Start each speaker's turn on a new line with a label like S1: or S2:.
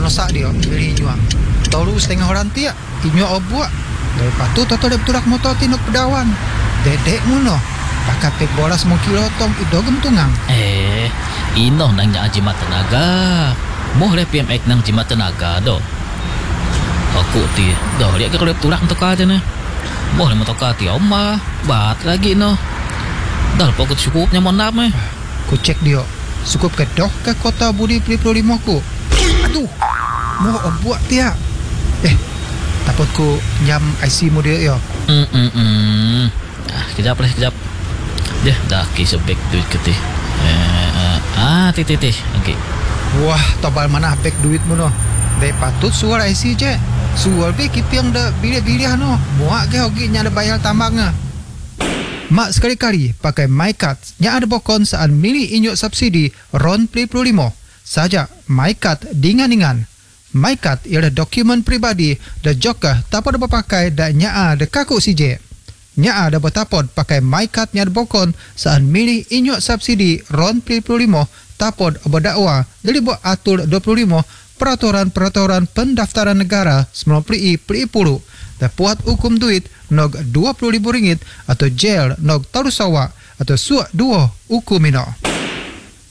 S1: nosak dia beli nyuang. Tahu setengah orang tiak inyo obuak. Lepas tu toto dek turak motor tinuk pedawan. Dedek muno. Pakai pek bola semua kilo tom itu gentungang.
S2: Ino nang nya jimat tenaga. Moh le PMX nang jimat tenaga do. Aku ti dah lihat ke kalau turak untuk aja nih. Moh le motor ti oma bat lagi no. Dah pokok cukupnya mon nama.
S1: Ku cek dia. Cukup ke doh ke kota Budi Peli 5 ku. Aduh. Moh obuak tiak. Takut ku nyam IC mu dia yo.
S2: Kejap. Dah dah kisah back duit ke ti. Tih. Okey.
S1: Wah, tobal mana back duit mu no. Dai patut suar IC je. Suar be kipiang dah bilik-bilik no. Muak ke hoki nya ada bayar tambangnya. Mak sekali-kali pakai MyCard nya ada bokon saan milih inyuk subsidi RON Peli 5. Saja MyCard dingan-dingan. MyCard ialah dokumen pribadi dan juga tapod berpakai dan nya ada kaku CJ. Nya ada bertapod pakai MyCard nya ada bokon saan milih inyuk subsidi RON Peli 5 tapod berdakwa dari buat atur 25 peraturan pendaftaran negara 90 Peli 10 dan puat hukum duit nog RM20,000 atau jail nog tarusawa atau suak 2 hukum mino.